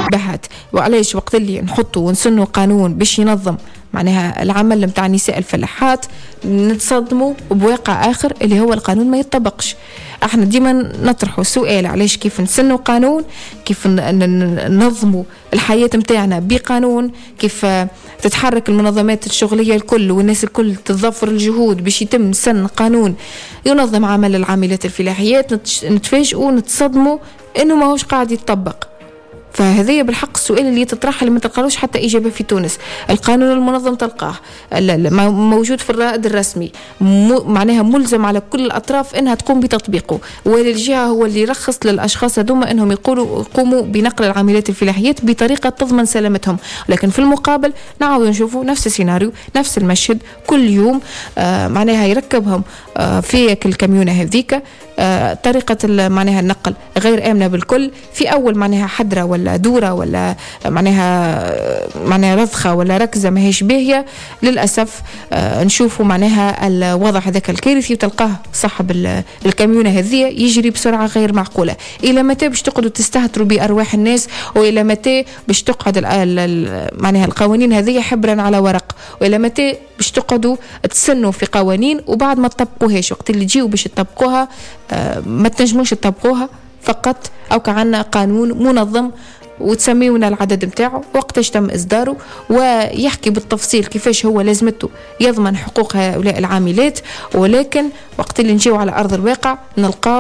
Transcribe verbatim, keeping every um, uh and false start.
بهت. وعلاش وقت اللي نحطوا ونسنوا قانون باش ينظم معناها العمل متاع نساء الفلاحات نتصدموا بواقع آخر اللي هو القانون ما يتطبقش. احنا ديما نطرحوا سؤال علاش كيف نسنوا قانون، كيف ننظموا الحياة متاعنا بقانون، كيف تتحرك المنظمات الشغلية الكل والناس الكل تتضافر الجهود باش يتم سن قانون ينظم عمل العاملات الفلاحيات، نتفاجئوا نتصدموا انه ما هوش قاعد يتطبق. فهذه بالحق السؤال اللي تطرح اللي ما تلقالوش حتى إجابة في تونس. القانون المنظم تلقاه موجود في الرائد الرسمي، معناها ملزم على كل الأطراف إنها تقوم بتطبيقه، والجهة هو اللي يرخص للأشخاص هذوما إنهم يقولوا يقوموا بنقل العاملات الفلاحيات بطريقة تضمن سلامتهم. لكن في المقابل نعاود نشوفوا نفس السيناريو نفس المشهد كل يوم. آه معناها يركبهم آه في الكاميونة هذيك. آه طريقة معناها النقل غير آمنة بالكل. في أول معناها حدرة ولا دورة ولا معناها معناها رضخة ولا ركزة ما هيش باهية، للأسف آه نشوفوا معناها الوضع هذاك الكارثي، وتلقاه صاحب الكاميونة هذه يجري بسرعة غير معقولة. إلى متى باش تقعدوا تستهتروا بأرواح الناس؟ وإلى متى باش تقعد معناها القوانين هذه حبرا على ورق؟ وإلى متى باش تقعدوا تسنوا في قوانين وبعد ما تطبقوهاش؟ وقت اللي تجيوا باش تطبقوها آه ما تنجموش تطبقوها فقط أو كعنا قانون منظم وتسميونا العدد متاعه وقتاش تم إصداره ويحكي بالتفصيل كيفاش هو لازمته يضمن حقوق هؤلاء العاملات. ولكن وقت اللي نجيو على أرض الواقع نلقاه